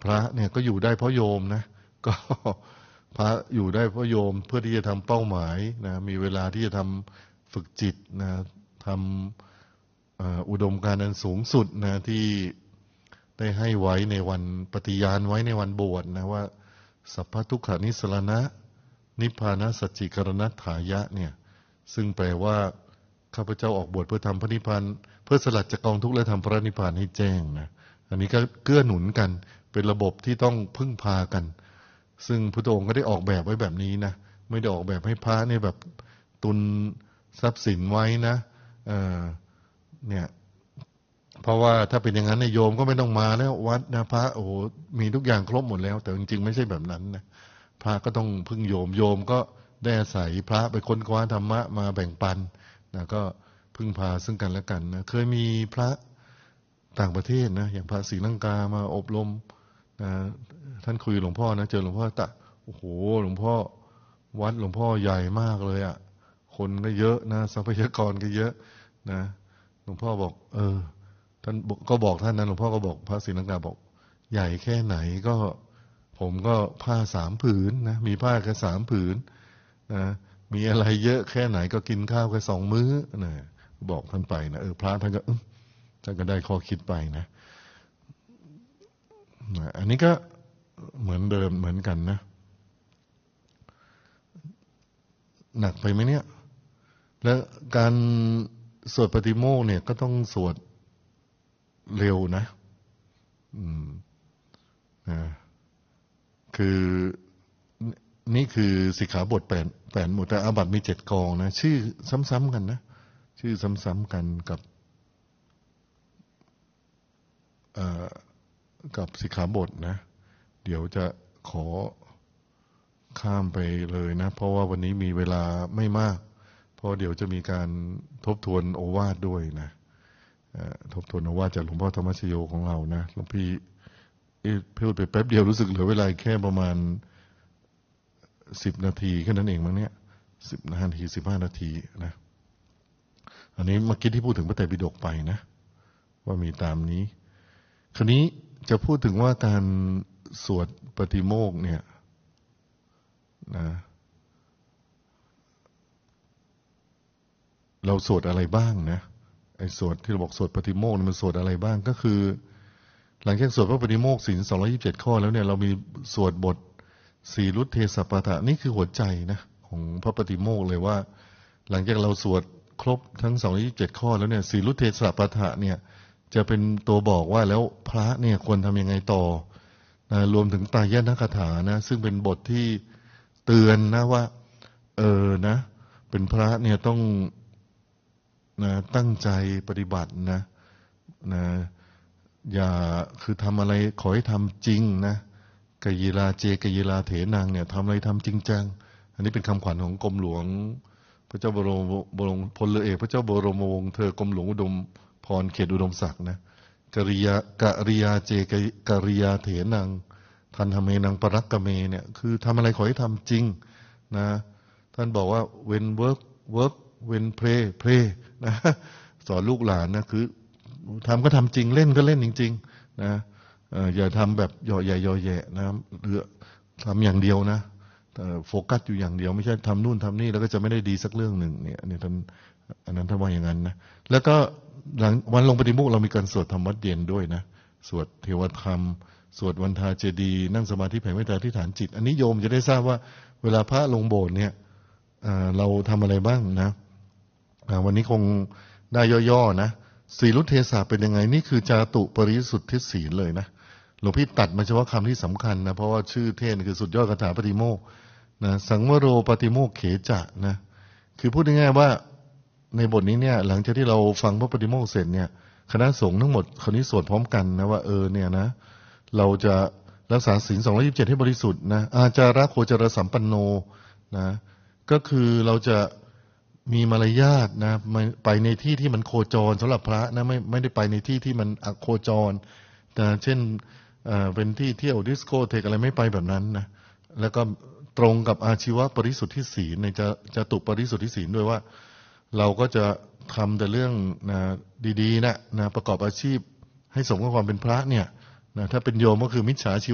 พระเนี่ยก็อยู่ได้เพราะโยมนะก็พระอยู่ได้เพราะโยมเพื่อที่จะทำเป้าหมายนะมีเวลาที่จะทำฝึกจิตนะทำอุดมการณ์อันสูงสุดนะที่ได้ให้ไว้ในวันปฏิญาณไว้ในวันบวชนะว่าสัพพทุกขานิสรณะนิพพานะสัจจิกรณัตถายะเนี่ยซึ่งแปลว่าข้าพเจ้าออกบวชเพื่อทำพระนิพพานเพื่อสลัดจากกองทุกข์และทำพระนิพพานให้แจ้งนะอันนี้ก็เกื้อหนุนกันเป็นระบบที่ต้องพึ่งพากันซึ่งพระองค์ก็ได้ออกแบบไว้แบบนี้นะไม่ได้ออกแบบให้พระเนี่ยแบบตุนทรัพย์สินไว้นะเนี่ยเพราะว่าถ้าเป็นอย่างนั้นโยมก็ไม่ต้องมาแล้ววัดนะพระโอ้โหมีทุกอย่างครบหมดแล้วแต่จริงๆไม่ใช่แบบนั้นนะพระก็ต้องพึ่งโยมก็ได้อาศัยพระไปค้นคว้าธรรมะมาแบ่งปันนะก็พึ่งพาซึ่งกันและกันนะเคยมีพระต่างประเทศนะอย่างพระศรีลังกามาอบรมนะท่านคุยหลวงพ่อนะเจอหลวงพ่อโอ้โหหลวงพ่อวัดหลวงพ่อใหญ่มากเลยอ่ะคนก็เยอะนะทรัพยากรก็เยอะนะหลวงพ่อบอกท่านก็บอกท่านนั้นหลวงพ่อก็บอกพระศรีลังกาบอกใหญ่แค่ไหนก็ผมก็ผ้า3 ผืนนะมีผ้าแค่3 ผืนนะมีอะไรเยอะแค่ไหนก็กินข้าวแค่2 มื้อนะบอกท่านไปนะพระท่านก็ได้ข้อคิดไปนะอันนี้ก็เหมือนเดิมเหมือนกันนะหนักไปไหมเนี่ยแล้วการสวดปฏิโมกข์เนี่ยก็ต้องสวดเร็วนะคือนี่คือสิกขาบท8 หมวดแต่อาบัติมี7 กองนะชื่อซ้ำๆกันนะชื่อซ้ำๆกันกับสิกขาบทนะเดี๋ยวจะขอข้ามไปเลยนะเพราะว่าวันนี้มีเวลาไม่มากเพราะเดี๋ยวจะมีการทบทวนโอวาทด้วยนะทบทวนโอวาทจากหลวงพ่อธรรมชโยของเรานะหลวงพี่พูดไปแป๊บเดียวรู้สึกเหลือเวลาแค่ประมาณ10 นาทีแค่นั้นเองมั้งเนี่ย10 นาที15 นาทีนะอันนี้เมื่อกี้ที่พูดถึงพระไตรปิฎกไปนะว่ามีตามนี้คราวนี้จะพูดถึงว่าการสวดปฏิโมกข์เนี่ยนะเราสวดอะไรบ้างนะไอ้สวดที่เราบอกสวดปฏิโมกข์มันสวดอะไรบ้างก็คือหลังจากสวดพระปฏิโมกข์ศีล227 ข้อแล้วเนี่ยเรามีสวดบทสีรุทเทสปาทะนี่คือหัวใจนะของพระปฏิโมกข์เลยว่าหลังจากเราสวดครบทั้ง227 ข้อแล้วเนี่ยสีรุทเทสปาทะเนี่ยจะเป็นตัวบอกว่าแล้วพระเนี่ยควรทำยังไงต่อนะรวมถึงตายนคถานะซึ่งเป็นบทที่เตือนนะว่านะเป็นพระเนี่ยต้องนะตั้งใจปฏิบัตินะอย่าคือทำอะไรขอให้ทำจริงนะกยิลาเจกยิลาเถนังเนี่ยทำอะไรทำจริงจังอันนี้เป็นคำขวัญของกรมหลวงพระเจ้าบรมพลเรือพระเจ้าบรมวงศ์เธอกรมหลวงอุดมพรเขตอุดมศักดิ์นะกริยาเจกริยาเถนังทันทเมนังปรักกเมเนี่ยคือทำอะไรขอให้ทำจริงนะท่านบอกว่า when work when pray นะสอนลูกหลานนะคือทำก็ทำจริงเล่นก็เล่นจริงๆนะอย่าทำแบบหย่อแย่นะหรือทำอย่างเดียวนะโฟกัสอยู่อย่างเดียวไม่ใช่ทำนู่นทำนี่แล้วก็จะไม่ได้ดีสักเรื่องหนึ่งเนี่ยท่านอันนั้นถ้าว่าอย่างนั้นนะแล้วก็หลังวันลงปฏิโมกข์เรามีการสวดธรรมวัดเย็นด้วยนะสวดเทวธรรมสวดวันทาเจดีย์นั่งสมาธิแผ่เมตตาที่ฐานจิตอันนี้โยมจะได้ทราบว่าเวลาพระลงโบสถ์เนี่ยเราทำอะไรบ้างนะวันนี้คงได้ย่อๆนะสีรุทเทสะเป็นยังไงนี่คือจาตุปริสุทธิศีลเลยนะหลวงพี่ตัดมาเฉพาะคำที่สำคัญนะเพราะว่าชื่อเทศคือสุดยอดคาถาปฏิโมกข์นะสังวโรปฏิโมกข์เขจะนะคือพูดง่ายๆว่าในบทนี้เนี่ยหลังจากที่เราฟังพระปฏิโมกข์เสร็จเนี่ยคณะสงฆ์ทั้งหมดคนนี้สวดพร้อมกันนะว่าเนี่ยนะเราจะรักษาศีล227ให้บริสุทธิ์นะอาจาระโคจรสัมปันโนนะก็คือเราจะมีมารยาทนะไปในที่ที่มันโคจรสำหรับพระนะไม่ได้ไปในที่ที่มันอโคจรแต่เช่นเป็นที่เที่ยวดิสโกเทกอะไรไม่ไปแบบนั้นนะแล้วก็ตรงกับอาชีวปริสุทธิศีลในจตุปริสุทธิศีลด้วยว่าเราก็จะทำแต่เรื่องดีๆนะประกอบอาชีพให้สมกับความเป็นพระเนี่ยนะถ้าเป็นโยมก็คือมิจฉาชีว